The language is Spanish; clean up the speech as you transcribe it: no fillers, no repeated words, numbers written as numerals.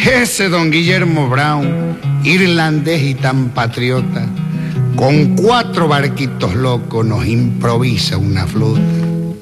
Ese don Guillermo Brown, irlandés y tan patriota, con 4 barquitos locos nos improvisa una flota.